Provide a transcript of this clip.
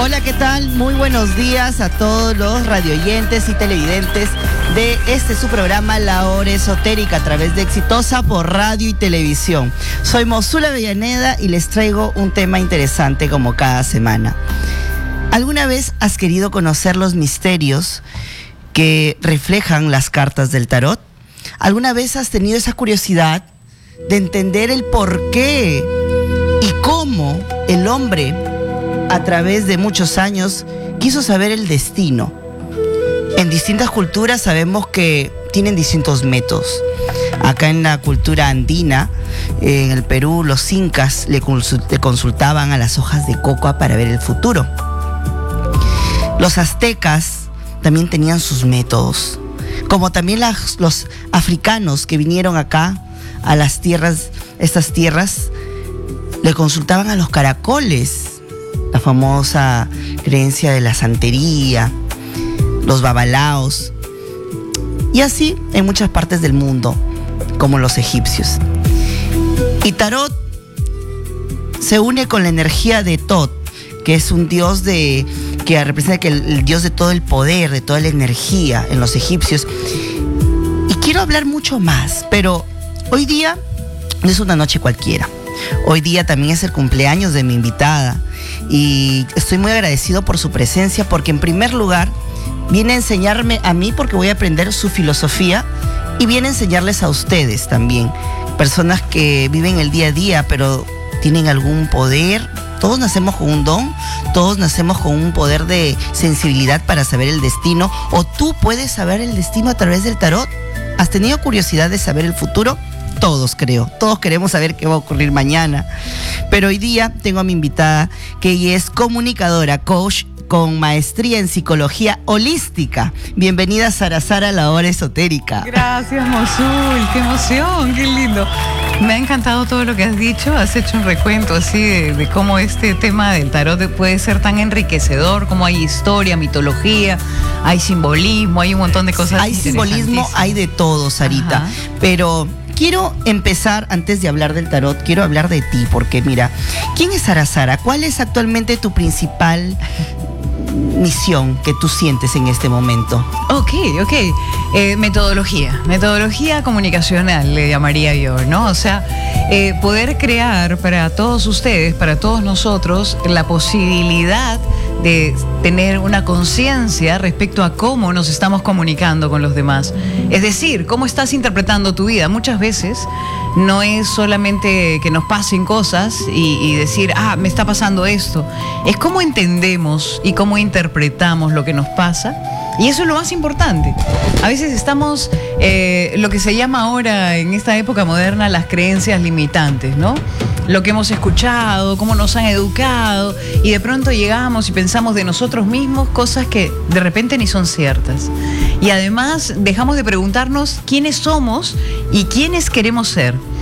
Hola, ¿qué tal? Muy buenos días a todos los radioyentes y televidentes de su programa La Hora Esotérica a través de Exitosa por radio y televisión. Soy Mosula Avellaneda y les traigo un tema interesante como cada semana. ¿Alguna vez has querido conocer los misterios que reflejan las cartas del tarot? ¿Alguna vez has tenido esa curiosidad de entender el por qué y cómo el hombre, a través de muchos años, quiso saber el destino? En distintas culturas sabemos que tienen distintos métodos. Acá en la cultura andina, en el Perú, los incas le consultaban a las hojas de coca para ver el futuro. Los aztecas también tenían sus métodos, como también los africanos que vinieron acá a las tierras, estas tierras, le consultaban a los caracoles, la famosa creencia de la santería, los babalaos, y así en muchas partes del mundo, como los egipcios. Y Tarot se une con la energía de Tot, que es un dios que representa el dios de todo el poder, de toda la energía en los egipcios. Y quiero hablar mucho más, pero hoy día no es una noche cualquiera. Hoy día también es el cumpleaños de mi invitada y estoy muy agradecido por su presencia, porque en primer lugar viene a enseñarme a mí, porque voy a aprender su filosofía, y viene a enseñarles a ustedes también, personas que viven el día a día pero tienen algún poder. Todos nacemos con un don, todos nacemos con un poder de sensibilidad para saber el destino, o tú puedes saber el destino a través del tarot. ¿Has tenido curiosidad de saber el futuro? Todos, creo, todos queremos saber qué va a ocurrir mañana. Pero hoy día tengo a mi invitada, que ella es comunicadora, coach con maestría en psicología holística. Bienvenida, Sara Sara, a La Hora Esotérica. Gracias, Mosul, qué emoción, qué lindo. Me ha encantado todo lo que has dicho. Has hecho un recuento así de cómo este tema del tarot puede ser tan enriquecedor, cómo hay historia, mitología, hay simbolismo, hay un montón de cosas. Hay simbolismo, hay de todo, Sarita. Ajá. Pero quiero empezar, antes de hablar del tarot, quiero hablar de ti, porque mira, ¿quién es Sara Sara? ¿Cuál es actualmente tu principal misión que tú sientes en este momento? Ok. Metodología comunicacional le llamaría yo, ¿no? O sea, poder crear para todos ustedes, para todos nosotros, la posibilidad de tener una conciencia respecto a cómo nos estamos comunicando con los demás. Es decir, cómo estás interpretando tu vida. Muchas veces no es solamente que nos pasen cosas y decir, me está pasando esto. Es cómo entendemos y cómo interpretamos lo que nos pasa. Y eso es lo más importante. A veces estamos, lo que se llama ahora, en esta época moderna, las creencias limitantes, ¿no? Lo que hemos escuchado, cómo nos han educado, y de pronto llegamos y pensamos de nosotros mismos cosas que de repente ni son ciertas. Y además dejamos de preguntarnos quiénes somos y quiénes queremos ser.